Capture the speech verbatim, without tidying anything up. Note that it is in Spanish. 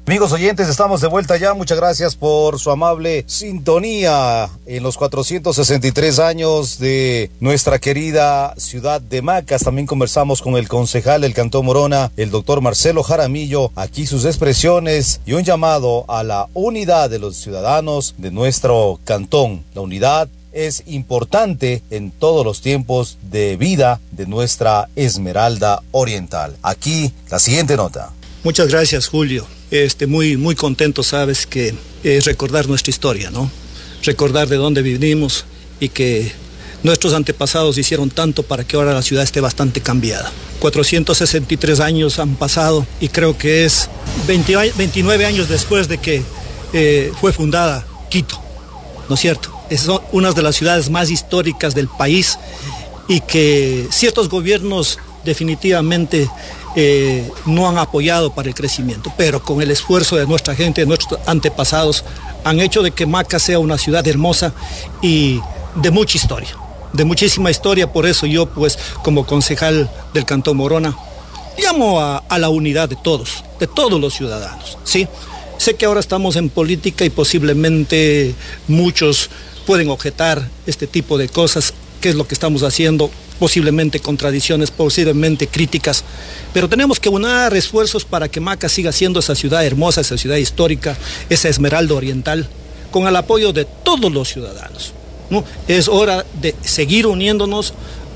Amigos oyentes, estamos de vuelta ya. Muchas gracias por su amable sintonía en los cuatrocientos sesenta y tres años de nuestra querida ciudad de Macas. También conversamos con el concejal del Cantón Morona, el doctor Marcelo Jaramillo. Aquí sus expresiones y un llamado a la unidad de los ciudadanos de nuestro cantón. La unidad es importante en todos los tiempos de vida de nuestra Esmeralda Oriental. Aquí la siguiente nota. Muchas gracias, Julio. Este, muy, muy contento, sabes, que es recordar nuestra historia, ¿no? Recordar de dónde vivimos y que nuestros antepasados hicieron tanto para que ahora la ciudad esté bastante cambiada. cuatrocientos sesenta y tres años han pasado y creo que es veinte, veintinueve años después de que eh, fue fundada Quito, ¿no es cierto? Es una de las ciudades más históricas del país y que ciertos gobiernos definitivamente eh, no han apoyado para el crecimiento, pero con el esfuerzo de nuestra gente, de nuestros antepasados, han hecho de que Macas sea una ciudad hermosa y de mucha historia, de muchísima historia. Por eso yo, pues, como concejal del Cantón Morona, llamo a, a la unidad de todos, de todos los ciudadanos, ¿sí? Sé que ahora estamos en política y posiblemente muchos pueden objetar este tipo de cosas, qué es lo que estamos haciendo, posiblemente contradicciones, posiblemente críticas, pero tenemos que unar esfuerzos para que Macas siga siendo esa ciudad hermosa, esa ciudad histórica, esa Esmeralda Oriental, con el apoyo de todos los ciudadanos, ¿no? Es hora de seguir uniéndonos